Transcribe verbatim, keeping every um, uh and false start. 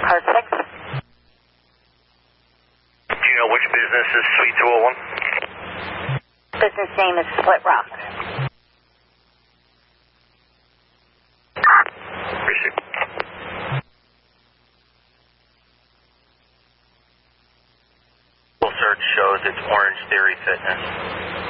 Perfect. Do you know which business is Suite two oh one? Business name is Split Rock. Appreciate it. Search shows it's Orange Theory Fitness.